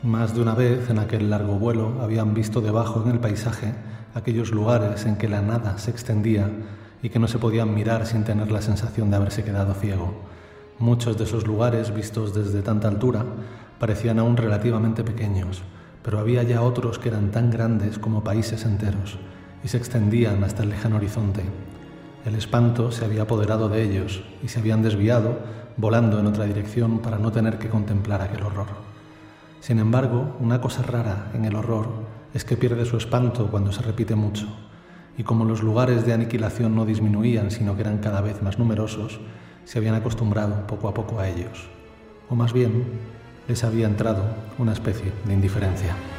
Más de una vez en aquel largo vuelo habían visto debajo en el paisaje aquellos lugares en que la nada se extendía y que no se podían mirar sin tener la sensación de haberse quedado ciego. Muchos de esos lugares, vistos desde tanta altura, parecían aún relativamente pequeños, pero había ya otros que eran tan grandes como países enteros y se extendían hasta el lejano horizonte. El espanto se había apoderado de ellos y se habían desviado, volando en otra dirección para no tener que contemplar aquel horror. Sin embargo, una cosa rara en el horror es que pierde su espanto cuando se repite mucho, y como los lugares de aniquilación no disminuían sino que eran cada vez más numerosos, se habían acostumbrado poco a poco a ellos, o más bien les había entrado una especie de indiferencia.